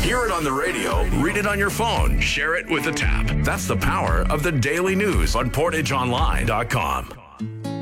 Hear it on the radio, read it on your phone, share it with a tap. That's the power of the daily news on PortageOnline.com.